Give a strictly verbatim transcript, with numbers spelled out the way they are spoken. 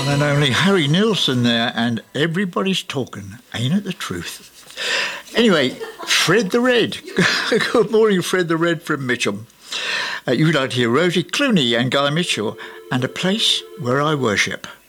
And only Harry Nilsson there, and everybody's talking. Ain't it the truth? Anyway, Fred the Red. Good morning, Fred the Red from Mitcham. Uh, you'd like to hear Rosie Clooney and Guy Mitchell, and A Place Where I Worship.